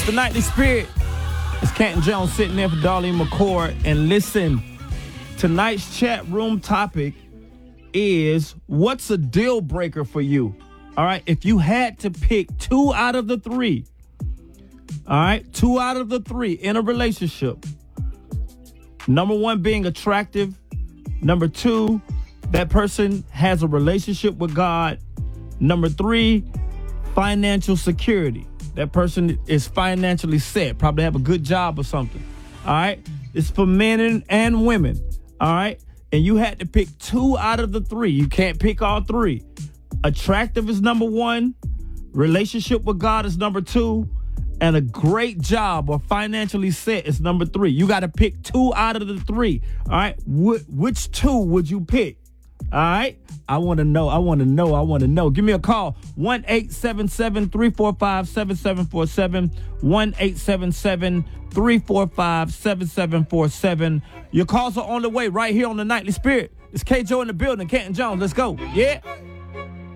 the Nightly Spirit. It's Canton Jones sitting there for Darlene McCord. And listen, tonight's chat room topic is, what's a deal breaker for you? All right, if you had to pick 2 out of the 3, all right, 2 out of the 3 in a relationship. Number 1 being attractive. Number 2, that person has a relationship with God. Number 3, financial security. That person is financially set, probably have a good job or something. All right, it's for men and women. All right, and you had to pick 2 out of the 3. You can't pick all 3. Attractive is number 1. Relationship with God is number 2. And a great job or financially set is number 3. You got to pick 2 out of the 3. All right. Which 2 would you pick? All right. I want to know. Give me a call. 1-877-345-7747. 1-877-345-7747. Your calls are on the way right here on the Nightly Spirit. It's K. Joe in the building. Canton Jones. Let's go. Yeah.